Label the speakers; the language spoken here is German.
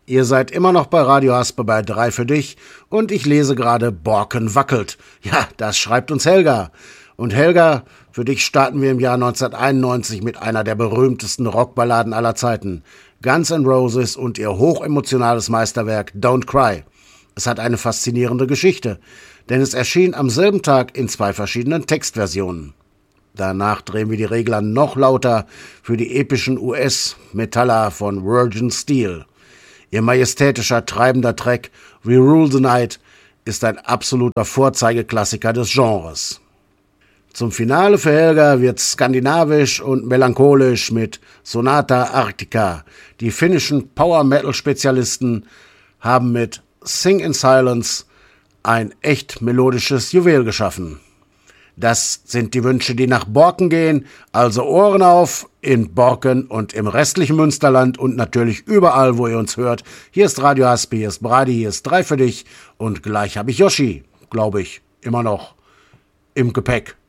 Speaker 1: Ihr seid immer noch bei Radio Haspe bei 3 für dich und ich lese gerade Borken wackelt. Ja, das schreibt uns Helga. Und Helga, für dich starten wir im Jahr 1991 mit einer der berühmtesten Rockballaden aller Zeiten. Guns N' Roses und ihr hochemotionales Meisterwerk Don't Cry. Es hat eine faszinierende Geschichte, denn es erschien am selben Tag in 2 verschiedenen Textversionen. Danach drehen wir die Regler noch lauter für die epischen US-Metaller von Virgin Steel. Ihr majestätischer, treibender Track We Rule the Night ist ein absoluter Vorzeigeklassiker des Genres. Zum Finale für Helga wird's skandinavisch und melancholisch mit Sonata Arctica. Die finnischen Power-Metal-Spezialisten haben mit Sing in Silence ein echt melodisches Juwel geschaffen. Das sind die Wünsche, die nach Borken gehen, also Ohren auf in Borken und im restlichen Münsterland und natürlich überall, wo ihr uns hört. Hier ist Radio Haspe, hier ist Brady, hier ist 3 für dich und gleich habe ich Yoshi, glaube ich, immer noch im Gepäck.